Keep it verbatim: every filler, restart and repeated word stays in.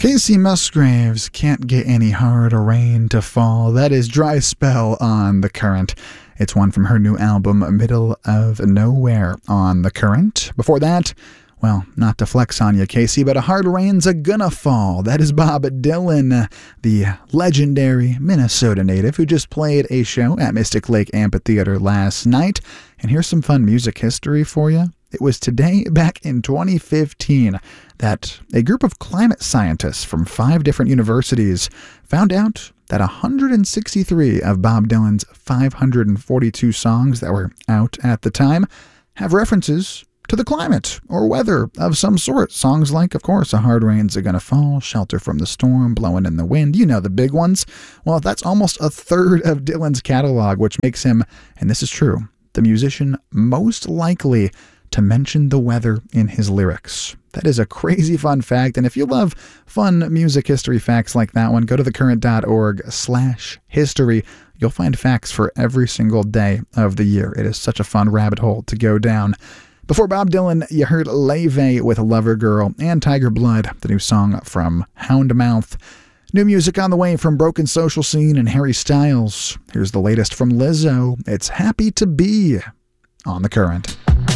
Casey Musgraves, Can't Get Any Harder Rain to Fall. That is Dry Spell on The Current. It's one from her new album, Middle of Nowhere, on The Current. Before that, well, not to flex on you, Casey, but A Hard Rain's a Gonna Fall. That is Bob Dylan, the legendary Minnesota native who just played a show at Mystic Lake Amphitheater last night. And here's some fun music history for you. It was today, back in twenty fifteen, that a group of climate scientists from five different universities found out that one hundred sixty-three of Bob Dylan's five hundred forty-two songs that were out at the time have references to the climate or weather of some sort. Songs like, of course, A Hard Rain's a Gonna Fall, Shelter from the Storm, Blowin' in the Wind, you know, the big ones. Well, that's almost a third of Dylan's catalog, which makes him, and this is true, the musician most likely to mention the weather in his lyrics. That is a crazy fun fact, and if you love fun music history facts like that one, go to thecurrent.org slash history. You'll find facts for every single day of the year. It is such a fun rabbit hole to go down. Before Bob Dylan, you heard Leve with Lover Girl and Tiger Blood, the new song from Houndmouth. New music on the way from Broken Social Scene and Harry Styles. Here's the latest from Lizzo. It's Happy to Be on The Current.